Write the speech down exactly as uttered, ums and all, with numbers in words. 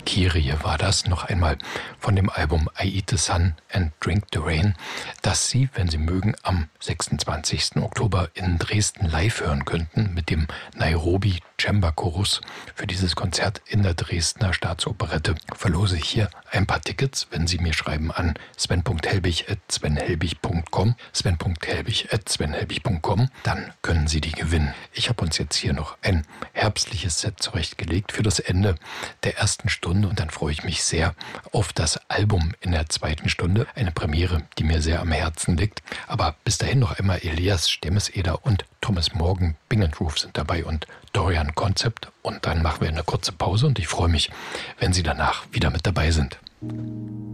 Kyrie war das, noch einmal von dem Album I Eat the Sun and Drink the Rain, das Sie, wenn Sie mögen, am sechsundzwanzigsten Oktober in Dresden live hören könnten mit dem Nairobi Chamber Chorus. Für dieses Konzert in der Dresdner Staatsoperette verlose ich hier ein paar Tickets, wenn Sie mir schreiben an sven punkt helbig at svenhelbig punkt com, sven punkt helbig at svenhelbig punkt com, dann können Sie die gewinnen. Ich habe uns jetzt hier noch ein herbstliches Set zurechtgelegt für das Ende der ersten Stunde und dann freue ich mich sehr auf das Album in der zweiten Stunde. Eine Premiere, die mir sehr am Herzen liegt. Aber bis dahin noch einmal Elias Stemmes-Eder und Thomas Morgan, Bing and Roof sind dabei und Dorian Concept. Und dann machen wir eine kurze Pause und ich freue mich, wenn Sie danach wieder mit dabei sind.